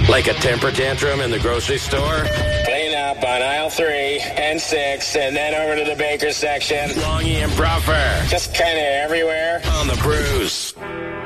Like a temper tantrum in the grocery store? Clean up on aisle 3 and 6, and then over to the baker section. Longy and Bruffer. Just kind of everywhere. On the Bruce.